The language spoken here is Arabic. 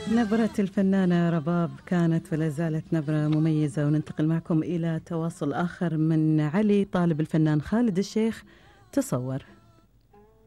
نبرة الفنانة رباب كانت ولا زالت نبرة مميزة، وننتقل معكم إلى تواصل آخر من علي طالب الفنان خالد الشيخ. تصور